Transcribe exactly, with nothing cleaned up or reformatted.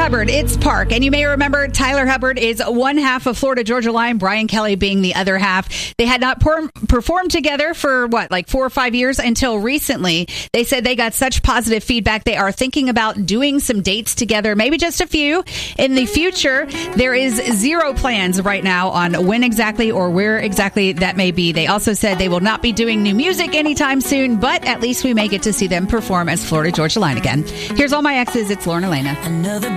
Hubbard, It's Park. And you may remember Tyler Hubbard is one half of Florida Georgia Line, Brian Kelly being the other half. They had not per- performed together for, what, like four or five years until recently. They said they got such positive feedback. They are thinking about doing some dates together, maybe just a few in the future. There is zero plans right now on when exactly or where exactly that may be. They also said they will not be doing new music anytime soon, but at least we may get to see them perform as Florida Georgia Line again. Here's All My Exes. It's Lauren Elena. Another